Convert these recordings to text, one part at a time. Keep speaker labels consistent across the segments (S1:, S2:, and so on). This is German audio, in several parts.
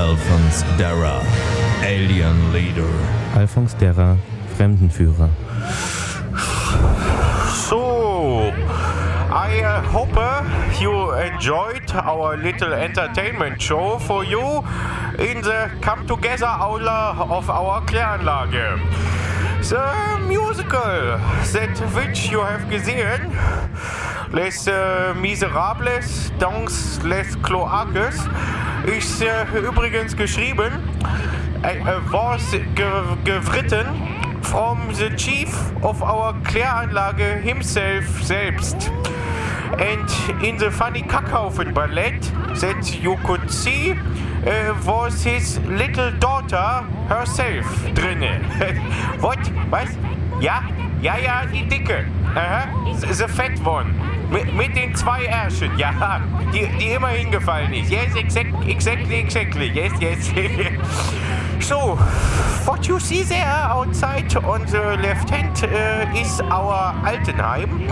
S1: Alphonse Darra, Alien Leader.
S2: Alphonse Darra, Fremdenführer.
S3: So, I hope you enjoyed our little entertainment show for you in the come together aula of our Kläranlage. The musical that which you have gesehen, Les Miserables dans les Cloaques, ist übrigens geschrieben, was gewritten from the chief of our Kläranlage himself selbst. And in the funny Kackhaufen ballet that you could see was his little daughter herself drinne. What? Was? Ja, die dicke. Aha. The fat one. Mit den 2 Ärschen, ja. Die immer hingefallen ist. Yes, exactly. Yes. So, what you see there outside on the left hand is our Altenheim.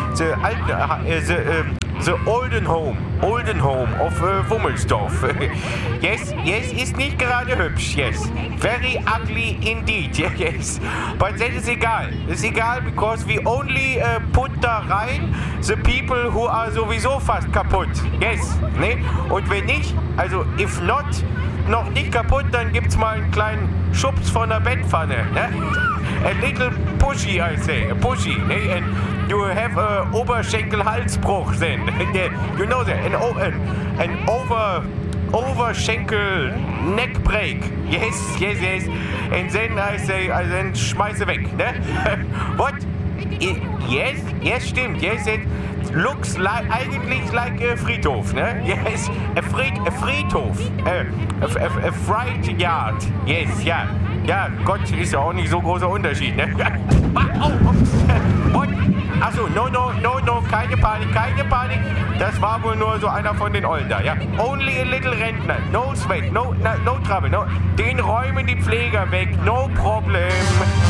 S3: The olden home of Wummelsdorf. Yes, ist nicht gerade hübsch, yes. Very ugly indeed, yes. But that is egal. It's egal because we only put da rein the people who are sowieso fast kaputt. Yes, ne? Und wenn nicht, also if not, noch nicht kaputt, dann gibt's mal einen kleinen Schubs von der Bettpfanne, ne? A little pushy, I say, a pushy, ne? And you have a Oberschenkel-Halsbruch then. You know that, an overschenkel neck break. Yes. And then I say, then schmeiße weg, ne? What? Yes, stimmt, yes, it looks like, eigentlich like a Friedhof, ne? Yes, a Friedhof, a fried yard, yes, ja. Ja, Gott, ist ja auch nicht so großer Unterschied, ne? What? Achso, no, keine Panik. Das war wohl nur so einer von den Ollen da, ja. Only a little Rentner, no sweat, no trouble, no. Den räumen die Pfleger weg, no problem.